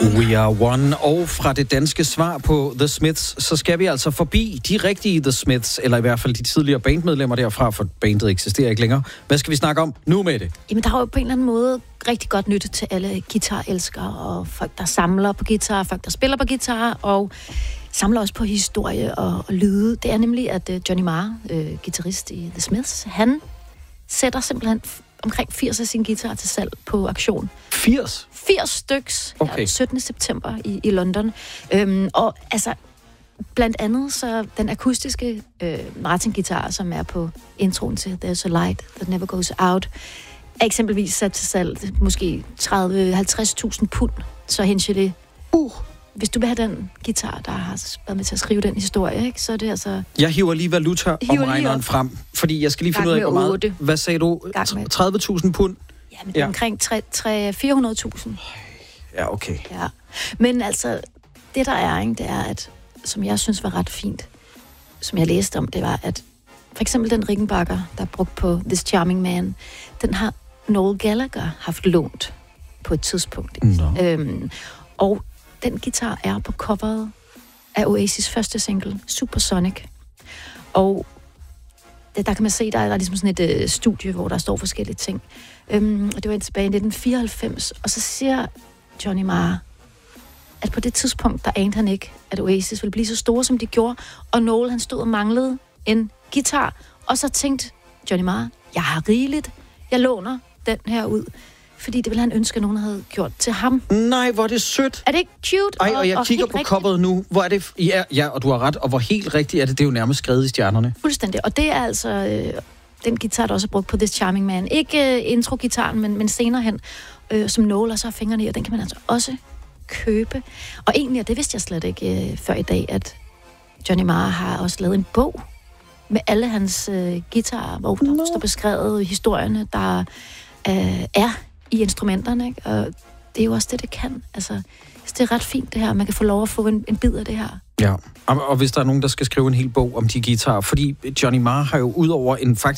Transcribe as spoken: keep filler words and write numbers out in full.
We Are One. Og fra det danske svar på The Smiths, så skal vi altså forbi de rigtige The Smiths, eller i hvert fald de tidligere bandmedlemmer derfra, for bandet eksisterer ikke længere. Hvad skal vi snakke om nu med det? Jamen, der er jo på en eller anden måde rigtig godt nytte til alle guitarelskere, og folk, der samler på guitar, folk, der spiller på guitar, og samler også på historie og, og lyde. Det er nemlig, at uh, Johnny Marr, uh, guitarist i The Smiths, han sætter simpelthen omkring firs af sine guitarer til salg på auktion. firs? firs styks okay. her, syttende september i, i London. Øhm, og altså, blandt andet så den akustiske øh, Martin-guitar, som er på introen til There's a Light That Never Goes Out, er eksempelvis sat til salg måske tredive til halvtreds tusind pund. Så hensjer det, uh, hvis du vil have den guitar, der har været med til at skrive den historie, ikke, så er det altså... Jeg hiver lige valuta-omregneren frem, fordi jeg skal lige finde ud af, hvor meget... otte. Hvad sagde du? tredive tusind pund? Ja, men det er ja. omkring tre til fire hundrede tusind. Ja, okay. Ja. Men altså, det der er, ikke, det er, at, som jeg synes var ret fint, som jeg læste om, det var, at for eksempel den Rickenbacker, der er brugt på This Charming Man, den har Noel Gallagher haft lånt på et tidspunkt. No. Øhm, og den guitar er på coveret af Oasis første single, Supersonic. Og der kan man se, der er, der er ligesom sådan et øh, studie, hvor der står forskellige ting. Øhm, og det var tilbage i nitten fireoghalvfems, og så siger Johnny Marr, at på det tidspunkt, der anede han ikke, at Oasis ville blive så store, som de gjorde, og Noel, han stod og manglede en guitar, og så tænkte Johnny Marr, jeg har rigeligt, jeg låner den her ud, fordi det ville han ønske, at nogen havde gjort til ham. Nej, hvor er det sødt. Er det ikke cute? Ej, og jeg og kigger på coveret nu. Hvor er det... Ja, ja, og du har ret. Og hvor helt rigtigt er det? Det er jo nærmest skrevet i stjernerne. Fuldstændig. Og det er altså øh, den guitar, der også er brugt på This Charming Man. Ikke øh, intro-gitaren, men, men senere hen, øh, som Noel og så har fingrene i, og den kan man altså også købe. Og egentlig, og det vidste jeg slet ikke øh, før i dag, at Johnny Marr har også lavet en bog med alle hans øh, guitarer, hvor der no. står beskrevet historierne, der øh, er i instrumenterne, ikke? Og det er jo også det, det kan. Altså, det er ret fint, det her. Man kan få lov at få en, en bid af det her. Ja, og, og hvis der er nogen, der skal skrive en hel bog om de guitarer, fordi Johnny Marr har jo udover en faktisk